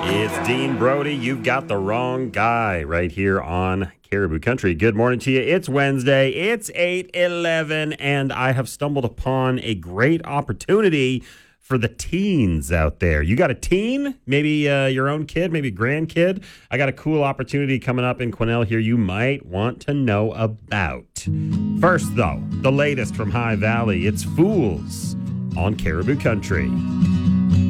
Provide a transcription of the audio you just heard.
It's Dean Brody. You've got the wrong guy right here on Caribou Country. Good morning to you. It's Wednesday. It's 8:11, and I have stumbled upon a great opportunity for the teens out there. You got a teen? Maybe your own kid, maybe grandkid? I got a cool opportunity coming up in Quesnel here you might want to know about. First, though, the latest from High Valley. It's Fools on Caribou Country.